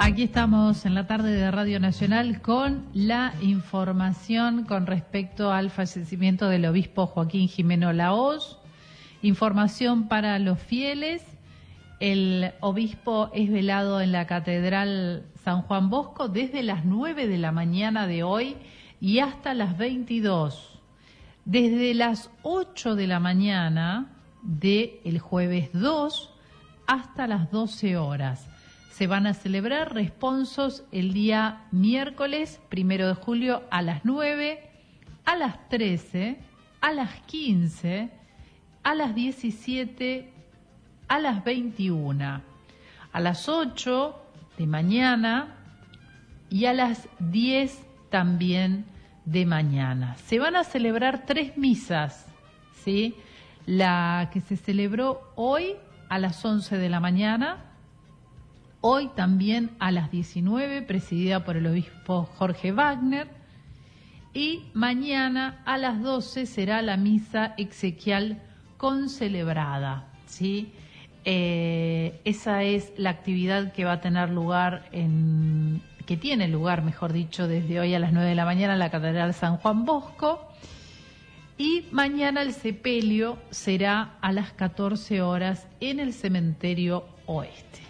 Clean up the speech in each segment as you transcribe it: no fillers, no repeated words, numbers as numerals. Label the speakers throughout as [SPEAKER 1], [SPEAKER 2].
[SPEAKER 1] Aquí estamos en la tarde de Radio Nacional con la información con respecto al fallecimiento del obispo Joaquín Gimeno Lahoz. Información para los fieles. El obispo es velado en la Catedral San Juan Bosco desde las 9 de la mañana de hoy y hasta las 22. Desde las 8 de la mañana del jueves 2 hasta las 12 horas. Se van a celebrar responsos el día miércoles 1 de julio a las 9, a las 13, a las 15, a las 17, a las 21, a las 8 de mañana y a las 10 también de mañana. Se van a celebrar 3 misas, ¿sí? La que se celebró hoy a las 11 de la mañana, hoy también a las 19, presidida por el obispo Jorge Wagner, y mañana a las 12 será la misa exequial concelebrada, ¿sí? Esa es la actividad que va a tener lugar que tiene lugar, mejor dicho, desde hoy a las 9 de la mañana en la Catedral San Juan Bosco, y mañana el sepelio será a las 14 horas en el Cementerio Oeste.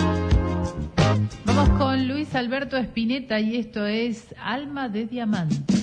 [SPEAKER 1] Vamos con Luis Alberto Spinetta y esto es Alma de Diamante.